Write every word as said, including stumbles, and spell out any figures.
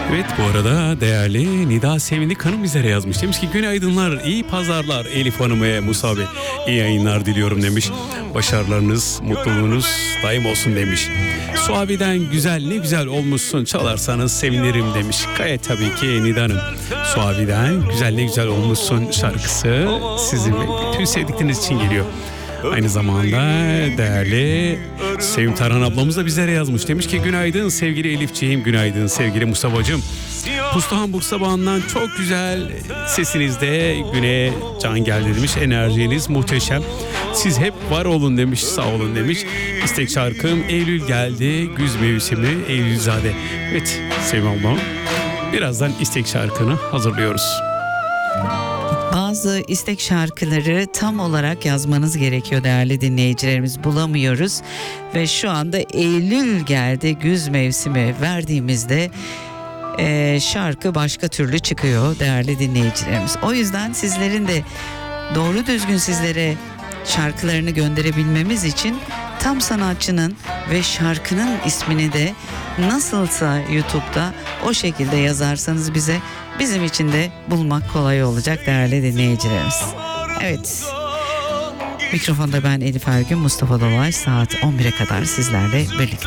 Evet, bu arada değerli Nida Sevindik Hanım bizlere yazmış. Demiş ki günaydınlar, iyi pazarlar Elif Hanım ve Musa Bey. İyi yayınlar diliyorum demiş. Başarılarınız, mutluluğunuz daim olsun demiş. Suavi'den güzel ne güzel olmuşsun, çalarsanız sevinirim demiş. Gayet tabii ki Nida Hanım. Suavi'den güzel ne güzel olmuşsun şarkısı sizin ve bütün sevdikleriniz için geliyor. Aynı zamanda değerli Sevim Tarhan ablamız da bizlere yazmış. Demiş ki günaydın sevgili Elifciğim, günaydın sevgili Mustafa'cığım. Pustahan Bursa sabahından çok güzel, sesinizde güne can geldi demiş. Enerjiniz muhteşem. Siz hep var olun demiş, sağ olun demiş. İstek şarkım Eylül geldi, güz mevsimi Eylülzade. Evet Sevim ablam, birazdan istek şarkını hazırlıyoruz. Bazı istek şarkıları tam olarak yazmanız gerekiyor değerli dinleyicilerimiz, bulamıyoruz ve şu anda Eylül geldi, güz mevsimi verdiğimizde e, şarkı başka türlü çıkıyor değerli dinleyicilerimiz. O yüzden sizlerin de doğru düzgün sizlere şarkılarını gönderebilmemiz için tam sanatçının ve şarkının ismini de nasılsa YouTube'da o şekilde yazarsanız bize, bizim için de bulmak kolay olacak değerli dinleyicilerimiz. Evet, mikrofonda ben Elif Ergün, Mustafa Dolay, saat on bire kadar sizlerle birlikte.